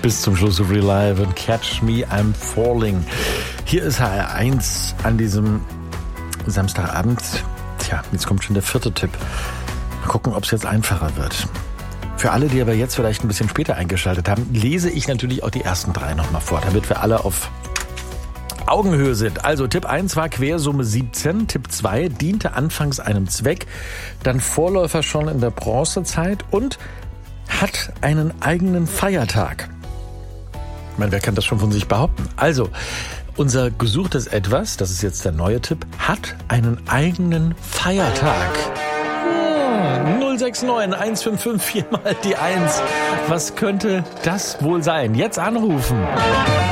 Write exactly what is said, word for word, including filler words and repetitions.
bis zum Schluss Real Life und Catch Me, I'm Falling. Hier ist H R eins an diesem Samstagabend. Tja, jetzt kommt schon der vierte Tipp. Mal gucken, ob es jetzt einfacher wird. Für alle, die aber jetzt vielleicht ein bisschen später eingeschaltet haben, lese ich natürlich auch die ersten drei nochmal vor, damit wir alle auf Augenhöhe sind. Also Tipp eins war Quersumme siebzehn, Tipp zwei diente anfangs einem Zweck, dann Vorläufer schon in der Bronzezeit und hat einen eigenen Feiertag. Ich meine, wer kann das schon von sich behaupten? Also, unser gesuchtes Etwas, das ist jetzt der neue Tipp, hat einen eigenen Feiertag. Hm, null sechs neun eins fünf fünf vier mal die eins. Was könnte das wohl sein? Jetzt anrufen.